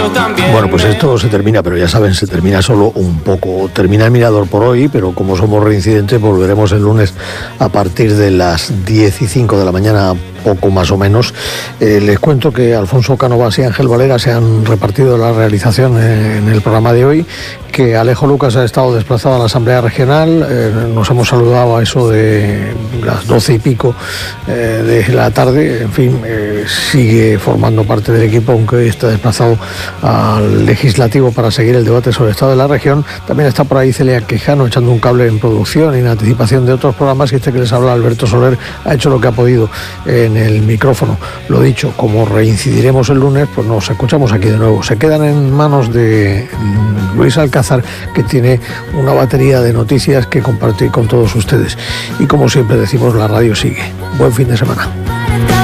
Bueno, pues esto se termina, pero ya saben, se termina solo un poco. Termina el Mirador por hoy, pero como somos reincidentes, volveremos el lunes a partir de las 10:05 de la mañana, poco más o menos. Les cuento que Alfonso Cánovas y Ángel Valera se han repartido la realización en el programa de hoy, que Alejo Lucas ha estado desplazado a la Asamblea Regional. Nos hemos saludado a eso de las 12 y pico de la tarde. En fin, sigue formando parte del equipo, aunque hoy está desplazado al Legislativo para seguir el debate sobre el estado de la región. También está por ahí Celia Quijano echando un cable en producción y en anticipación de otros programas, y que les habla, Alberto Soler, ha hecho lo que ha podido en el micrófono. Lo dicho, como reincidiremos el lunes, pues nos escuchamos aquí de nuevo. Se quedan en manos de Luis Alcázar, que tiene una batería de noticias que compartir con todos ustedes. Y como siempre decimos, la radio sigue. Buen fin de semana.